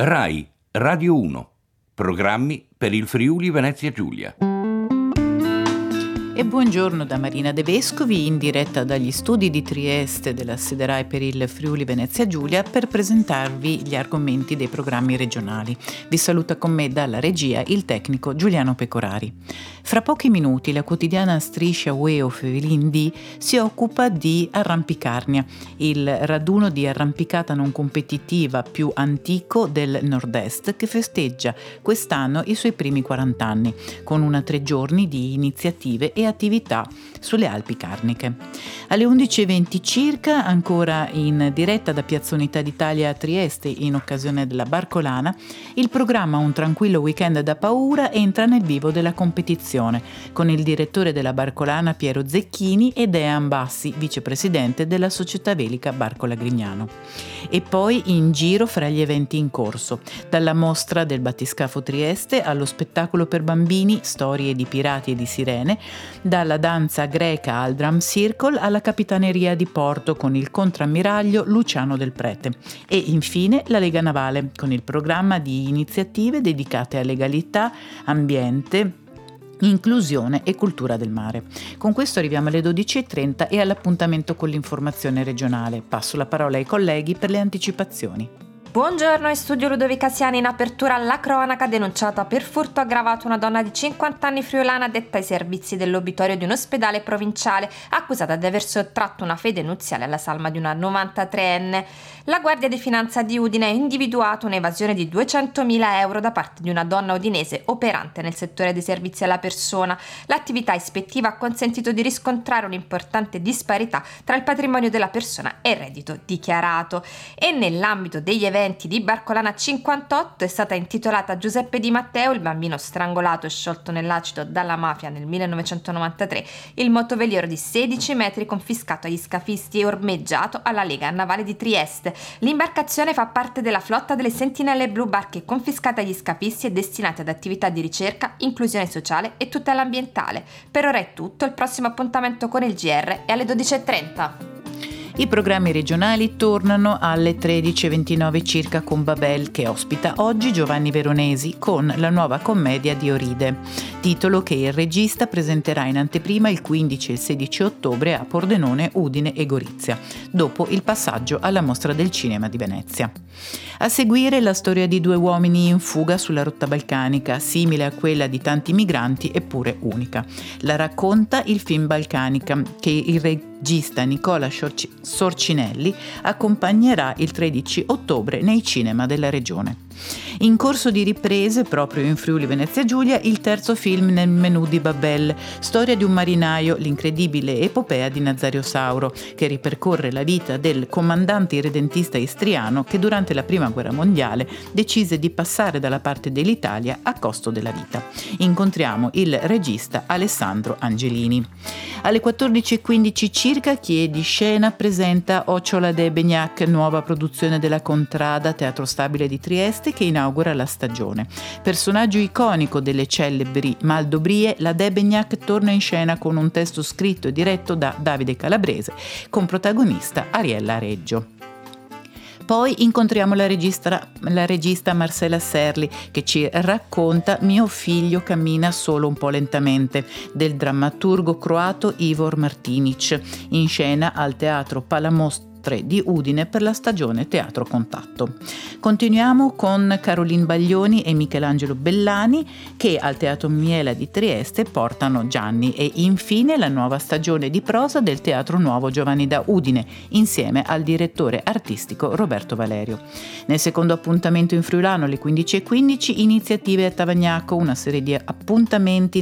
Rai Radio 1. Programmi per il Friuli Venezia Giulia. E buongiorno da Marina De Vescovi, in diretta dagli studi di Trieste della sede Rai per il Friuli Venezia Giulia, per presentarvi gli argomenti dei programmi regionali. Vi saluta con me dalla regia il tecnico Giuliano Pecorari. Fra pochi minuti la quotidiana striscia Way of Evelyn D si occupa di Arrampicarnia, il raduno di arrampicata non competitiva più antico del nord-est, che festeggia quest'anno i suoi primi 40 anni, con una 3 giorni di iniziative e attività sulle Alpi Carniche. Alle 11:20 circa, ancora in diretta da Piazza Unità d'Italia a Trieste in occasione della Barcolana, il programma Un tranquillo weekend da paura entra nel vivo della competizione con il direttore della Barcolana Piero Zecchini e Dean Bassi, vicepresidente della società velica Barcola Grignano. E poi in giro fra gli eventi in corso, dalla mostra del battiscafo Trieste allo spettacolo per bambini Storie di pirati e di sirene, dalla danza greca al drum circle alla capitaneria di porto con il contrammiraglio Luciano del Prete e infine la Lega Navale con il programma di iniziative dedicate a legalità, ambiente, inclusione e cultura del mare. Con questo arriviamo alle 12:30 e all'appuntamento con l'informazione regionale. Passo la parola ai colleghi per le anticipazioni. Buongiorno, in studio Ludovica Siani. In apertura alla cronaca: denunciata per furto aggravato una donna di 50 anni friulana addetta ai servizi dell'obitorio di un ospedale provinciale, accusata di aver sottratto una fede nuziale alla salma di una 93enne. La Guardia di Finanza di Udine ha individuato un'evasione di 200.000 euro da parte di una donna udinese operante nel settore dei servizi alla persona. L'attività ispettiva ha consentito di riscontrare un'importante disparità tra il patrimonio della persona e il reddito dichiarato. E nell'ambito degli eventi di Barcolana 58 è stata intitolata a Giuseppe Di Matteo, il bambino strangolato e sciolto nell'acido dalla mafia nel 1993, il motoveliero di 16 metri confiscato agli scafisti e ormeggiato alla Lega Navale di Trieste. L'imbarcazione fa parte della flotta delle Sentinelle Blu, barche confiscate agli scafisti e destinate ad attività di ricerca, inclusione sociale e tutela ambientale. Per ora è tutto, il prossimo appuntamento con il GR è alle 12:30. I programmi regionali tornano alle 13:29 circa con Babel, che ospita oggi Giovanni Veronesi con la nuova commedia di Oride, titolo che il regista presenterà in anteprima il 15 e il 16 ottobre a Pordenone, Udine e Gorizia, dopo il passaggio alla Mostra del Cinema di Venezia. A seguire la storia di 2 uomini in fuga sulla rotta balcanica, simile a quella di tanti migranti eppure unica. La racconta il film Balcanica, che il regista Nicola Sorcinelli accompagnerà il 13 ottobre nei cinema della regione. In corso di riprese, proprio in Friuli Venezia Giulia, il terzo film nel menù di Babel, storia di un marinaio, l'incredibile epopea di Nazario Sauro, che ripercorre la vita del comandante irredentista istriano che durante la Prima Guerra Mondiale decise di passare dalla parte dell'Italia a costo della vita. Incontriamo il regista Alessandro Angelini. Alle 14:15 circa Chiedi Scena presenta Occiola de Begnac, nuova produzione della Contrada, Teatro Stabile di Trieste, che inaugura la stagione. Personaggio iconico delle celebri Maldobrie, la de Begnac torna in scena con un testo scritto e diretto da Davide Calabrese, con protagonista Ariella Reggio. Poi incontriamo la regista Marcela Serli, che ci racconta Mio figlio cammina solo un po' lentamente, del drammaturgo croato Ivor Martinic, in scena al Teatro Palamostre di Udine per la stagione Teatro Contatto. Continuiamo con Caroline Baglioni e Michelangelo Bellani, che al Teatro Miela di Trieste portano Gianni, e infine la nuova stagione di prosa del Teatro Nuovo Giovanni da Udine, insieme al direttore artistico Roberto Valerio. Nel secondo appuntamento in friulano alle 15:15 iniziative a Tavagnacco, una serie di appuntamenti